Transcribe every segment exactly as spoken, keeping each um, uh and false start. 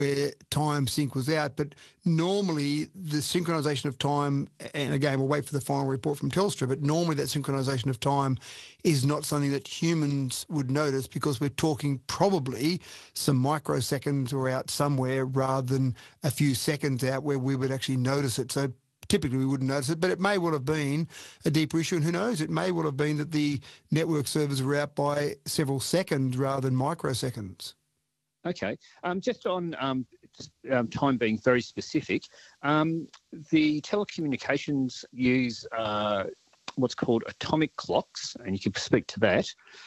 where time sync was out. But normally the synchronisation of time, and again, we'll wait for the final report from Telstra, but normally that synchronisation of time is not something that humans would notice because we're talking probably some microseconds or out somewhere rather than a few seconds out where we would actually notice it. So typically we wouldn't notice it, but it may well have been a deeper issue, and who knows, it may well have been that the network servers were out by several seconds rather than microseconds. Okay. Um, just on um, just, um, time being very specific, um, the telecommunications use uh, what's called atomic clocks, and you can speak to that.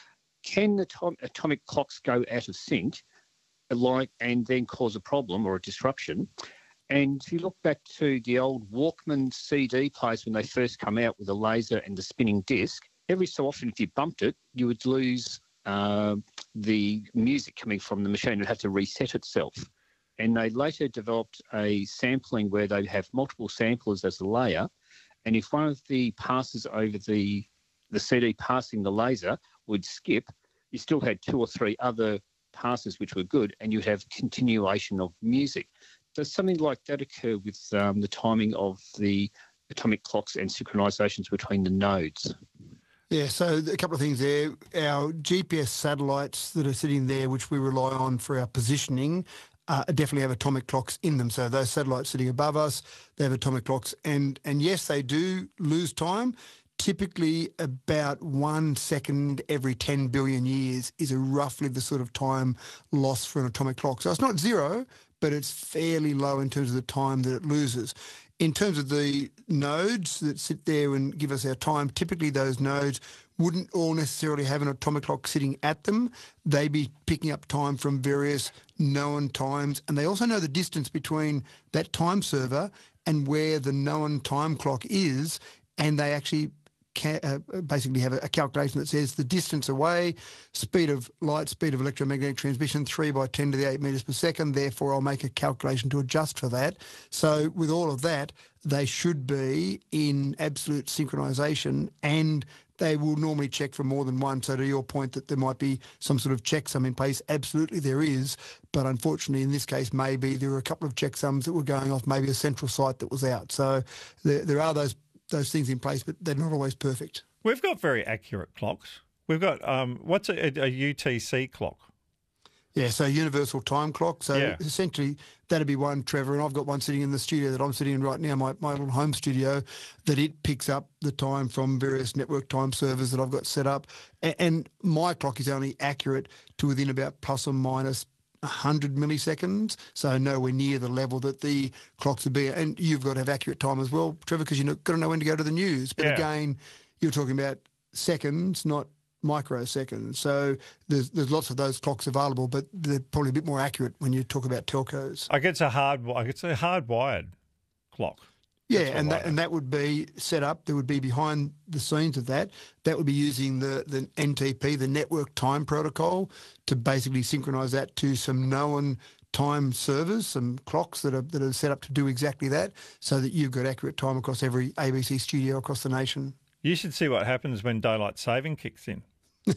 Can the to- atomic clocks go out of sync like, and then cause a problem or a disruption? And if you look back to the old Walkman C D players when they first come out with a laser and the spinning disc, every so often if you bumped it, you would lose Uh, the music coming from the machine. It would have to reset itself. And they later developed a sampling where they have multiple samplers as a layer, and if one of the passes over the the C D passing the laser would skip, you still had two or three other passes which were good, and you'd have continuation of music. Does something like that occur with um, the timing of the atomic clocks and synchronisations between the nodes? Yeah, so a couple of things there. Our G P S satellites that are sitting there, which we rely on for our positioning, uh, definitely have atomic clocks in them. So those satellites sitting above us, they have atomic clocks. And, and yes, they do lose time. Typically about one second every ten billion years is a roughly the sort of time lost for an atomic clock. So it's not zero, but it's fairly low in terms of the time that it loses. In terms of the nodes that sit there and give us our time, typically those nodes wouldn't all necessarily have an atomic clock sitting at them. They'd be picking up time from various known times, and they also know the distance between that time server and where the known time clock is, and they actually Ca- uh, basically have a, a calculation that says the distance away, speed of light, speed of electromagnetic transmission, three by ten to the eight metres per second. Therefore, I'll make a calculation to adjust for that. So with all of that, they should be in absolute synchronisation, and they will normally check for more than one. So to your point that there might be some sort of checksum in place, absolutely there is. But unfortunately, in this case, maybe there were a couple of checksums that were going off maybe a central site that was out. So there, there are those those things in place, but they're not always perfect. We've got very accurate clocks. We've got, um, what's a, a U T C clock? Yeah, so universal time clock. So yeah. essentially that'd be one, Trevor, and I've got one sitting in the studio that I'm sitting in right now, my, my little home studio, that it picks up the time from various network time servers that I've got set up. And, and my clock is only accurate to within about plus or minus one hundred milliseconds, so nowhere near the level that the clocks would be. And you've got to have accurate time as well, Trevor, because you've got to know when to go to the news. But yeah. again, you're talking about seconds, not microseconds. So there's there's lots of those clocks available, but they're probably a bit more accurate when you talk about telcos. I guess a hard, I guess a hardwired clock. Yeah, and that, and that would be set up. There would be behind the scenes of that. That would be using the, the N T P, the Network Time Protocol, to basically synchronise that to some known time servers, some clocks that are that are set up to do exactly that, so that you've got accurate time across every A B C studio across the nation. You should see what happens when daylight saving kicks in.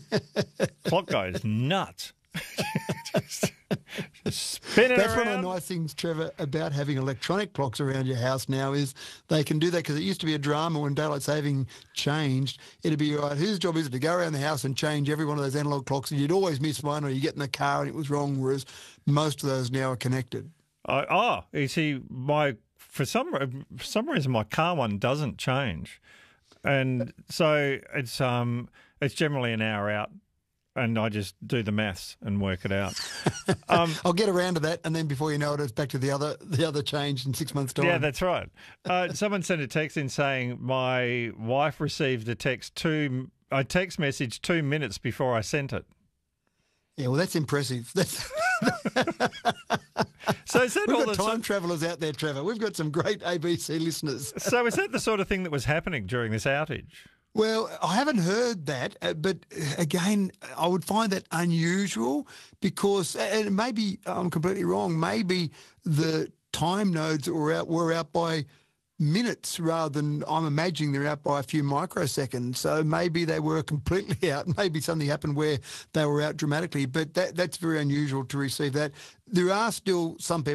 Clock goes nuts. just, just spinning That's around. one of the nice things, Trevor, about having electronic clocks around your house now is they can do that, because it used to be a drama when daylight saving changed. It'd be, right, whose job is it to go around the house and change every one of those analogue clocks, and you'd always miss one, or you get in the car and it was wrong, whereas most of those now are connected. Uh, oh, you see, my for some for some reason my car one doesn't change, and so it's um it's generally an hour out. And I just do the maths and work it out. Um, I'll get around to that, and then before you know it, it's back to the other the other change in six months' time. Yeah, that's right. Uh, someone sent a text in saying my wife received a text two a text message two minutes before I sent it. Yeah, well, that's impressive. That's so is that We've all got the time travellers out there, Trevor. We've got some great A B C listeners. So is that the sort of thing that was happening during this outage? Well, I haven't heard that, uh, but uh, again, I would find that unusual because, and maybe I'm completely wrong, maybe the time nodes that were out were out by minutes rather than I'm imagining they're out by a few microseconds. So maybe they were completely out. Maybe something happened where they were out dramatically, but that, that's very unusual to receive that. There are still some people